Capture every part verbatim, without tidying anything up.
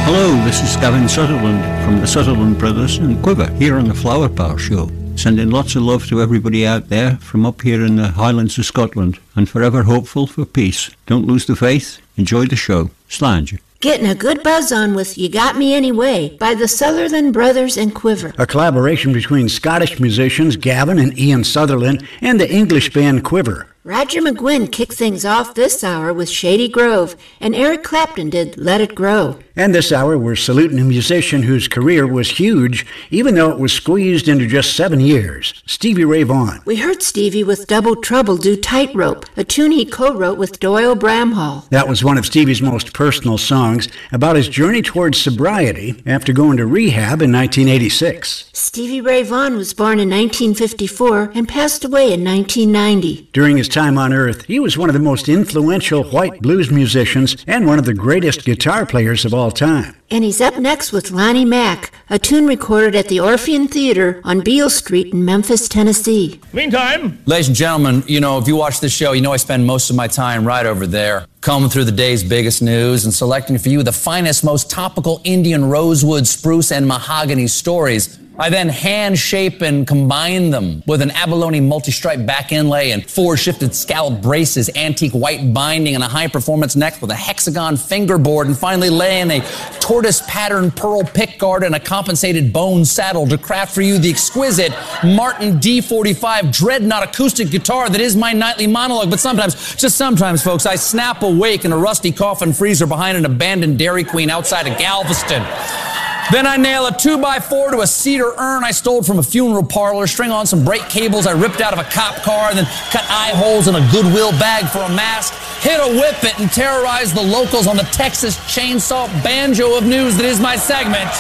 Hello, this is Gavin Sutherland from the Sutherland Brothers and Quiver here on the Flower Power Show. Sending lots of love to everybody out there from up here in the Highlands of Scotland, and forever hopeful for peace. Don't lose the faith. Enjoy the show. Slange. Getting a good buzz on with You Got Me Anyway by the Sutherland Brothers and Quiver. A collaboration between Scottish musicians Gavin and Ian Sutherland and the English band Quiver. Roger McGuinn kicked things off this hour with Shady Grove, and Eric Clapton did Let It Grow. And this hour we're saluting a musician whose career was huge, even though it was squeezed into just seven years, Stevie Ray Vaughan. We heard Stevie with Double Trouble do Tightrope, a tune he co-wrote with Doyle Bramhall. That was one of Stevie's most personal songs about his journey towards sobriety after going to rehab in nineteen eighty-six. Stevie Ray Vaughan was born in nineteen fifty-four and passed away in nineteen ninety. During his time on Earth, he was one of the most influential white blues musicians and one of the greatest guitar players of all time. And he's up next with Lonnie Mack, a tune recorded at the Orpheum Theater on Beale Street in Memphis, Tennessee. Meantime, ladies and gentlemen, you know, if you watch this show, you know I spend most of my time right over there, combing through the day's biggest news and selecting for you the finest, most topical Indian rosewood, spruce, and mahogany stories. I then hand shape and combine them with an abalone multi-stripe back inlay and four shifted scallop braces, antique white binding, and a high-performance neck with a hexagon fingerboard, and finally lay in a tortoise-patterned pearl pickguard and a compensated bone saddle to craft for you the exquisite Martin D forty-five Dreadnought acoustic guitar that is my nightly monologue. But sometimes, just sometimes, folks, I snap awake in a rusty coffin freezer behind an abandoned Dairy Queen outside of Galveston. Then I nail a two by four to a cedar urn I stole from a funeral parlor, string on some brake cables I ripped out of a cop car, and then cut eye holes in a Goodwill bag for a mask, hit a whip it, and terrorize the locals on the Texas chainsaw banjo of news that is my segment.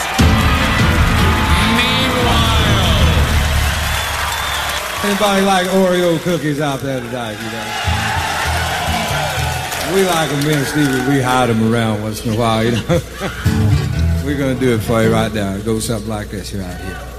Meanwhile. Anybody like Oreo cookies out there tonight, you know? We like them, me and Stevie, we hide them around once in a while, you know? We're going to do it for you right now. It goes something like this right here.